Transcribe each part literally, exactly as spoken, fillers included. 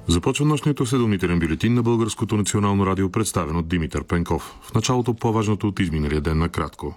Започва нощният осведомителен бюлетин на Българското национално радио, представен от Димитър Пенков. В началото по-важното от изминалия ден накратко.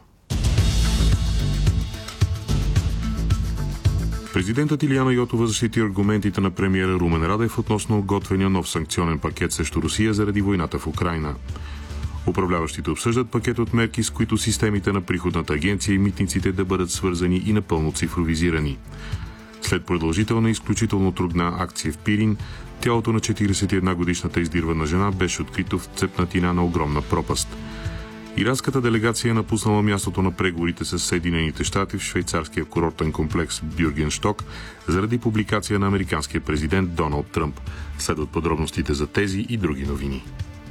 Президентът Илияна Йотова защити аргументите на премиера Румен Радев относно готвения нов санкционен пакет срещу Русия заради войната в Украйна. Управляващите обсъждат пакет от мерки, с които системите на приходната агенция и митниците да бъдат свързани и напълно цифровизирани. След продължителна и изключително трудна акция в Пирин, тялото на четиридесет и една годишната издирвана жена беше открито в цепнатина на огромна пропаст. Иранската делегация е напуснала мястото на преговорите с Съединените щати в швейцарския курортен комплекс Бюргеншток заради публикация на американския президент Доналд Тръмп. Следват подробностите за тези и други новини.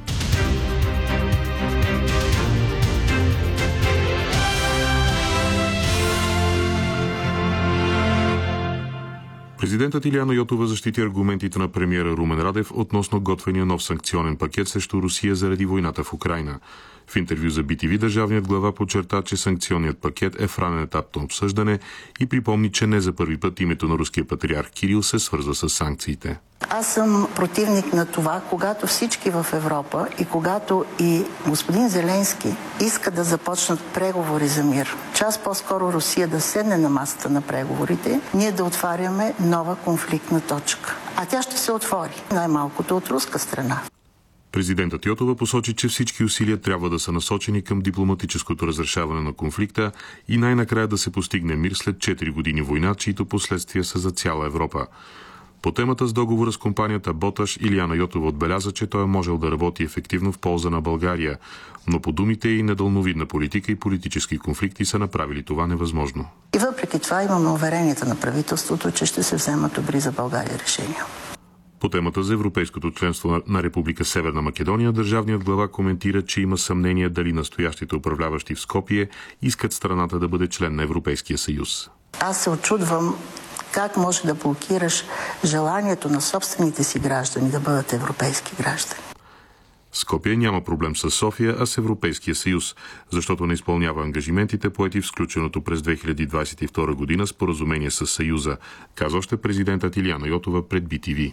Президентът Илияна Йотова защити аргументите на премиера Румен Радев относно готвения нов санкционен пакет срещу Русия заради войната в Украйна. В интервю за Би Ти Ви държавният глава подчерта, че санкционният пакет е в ранен етап на обсъждане и припомни, че не за първи път името на руския патриарх Кирил се свързва с санкциите. Аз съм противник на това, когато всички в Европа и когато и господин Зеленски иска да започнат преговори за мир, час по-скоро Русия да седне на масата на преговорите, ние да отваряме нова конфликтна точка. А тя ще се отвори, най-малкото от руска страна. Президентът Йотова посочи, че всички усилия трябва да са насочени към дипломатическото разрешаване на конфликта и най-накрая да се постигне мир след четири години война, чието последствия са за цяла Европа. По темата с договора с компанията Боташ, Илияна Йотова отбеляза, че той е можел да работи ефективно в полза на България, но по думите и недълновидна политика и политически конфликти са направили това невъзможно. И въпреки това имаме уверенията на правителството, че ще се вземат добри за България решения. По темата за европейското членство на Република Северна Македония, държавният глава коментира, че има съмнение дали настоящите управляващи в Скопие искат страната да бъде член на Европейския съюз. Аз се очудвам как може да блокираш желанието на собствените си граждани да бъдат европейски граждани. Скопие няма проблем с София, а с Европейския съюз, защото не изпълнява ангажиментите, поети в сключеното през две хиляди двадесет и втора година споразумение с Съюза, каза още президентът Илияна Йотова пред Би Ти Ви.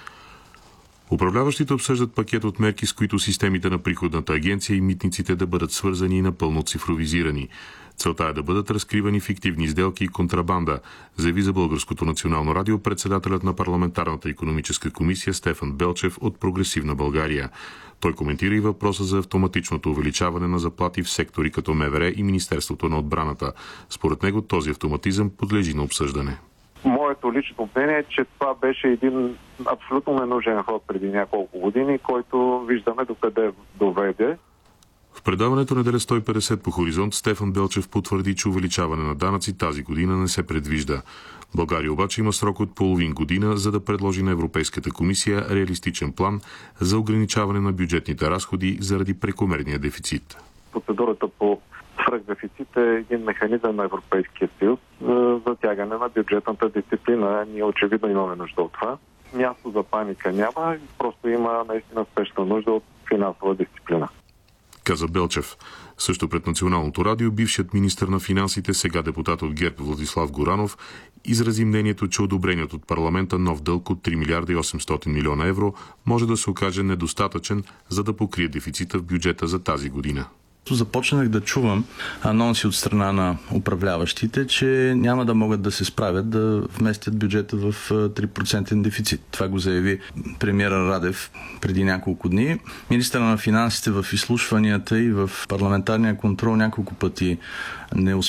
Управляващите обсъждат пакет от мерки, с които системите на приходната агенция и митниците да бъдат свързани и напълно цифровизирани. Целта е да бъдат разкривани фиктивни сделки и контрабанда, заяви за Българското национално радио председателят на парламентарната икономическа комисия Стефан Белчев от Прогресивна България. Той коментира и въпроса за автоматичното увеличаване на заплати в сектори като М В Р и Министерството на отбраната. Според него този автоматизъм подлежи на обсъждане. Моето лично мнение е, че това беше един абсолютно ненужен ход преди няколко години, който виждаме докъде доведе. В предаването Неделя сто и петдесет по Хоризонт Стефан Белчев потвърди, че увеличаване на данъци тази година не се предвижда. България обаче има срок от половин година, за да предложи на Европейската комисия реалистичен план за ограничаване на бюджетните разходи заради прекомерния дефицит. Процедурата по свръхдефицит е един механизъм на Европейския съюз за затягане на бюджетната дисциплина. Ние очевидно имаме нужда от това. Място за паника няма, просто има наистина спешна нужда от финансова дисциплина, каза Белчев. Също пред Националното радио бившият министър на финансите, сега депутат от ГЕРБ Владислав Горанов, изрази мнението, че одобреният от парламента нов дълг от три милиарда и осемстотин милиона евро може да се окаже недостатъчен, за да покрие дефицита в бюджета за тази година. Започнах да чувам анонси от страна на управляващите, че няма да могат да се справят да вместят бюджета в три процента дефицит. Това го заяви премиера Радев преди няколко дни. Министърът на финансите в изслушванията и в парламентарния контрол няколко пъти не успя